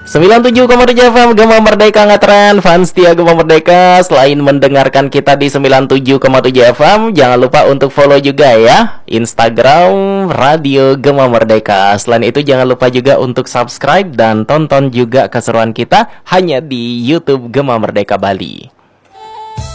97,7 FM Gema Merdeka ngetren. Fans setia Gema Merdeka, selain mendengarkan kita di 97,7 FM, jangan lupa untuk follow juga ya Instagram Radio Gema Merdeka. Selain itu jangan lupa juga untuk subscribe dan tonton juga keseruan kita hanya di YouTube Gema Merdeka Bali.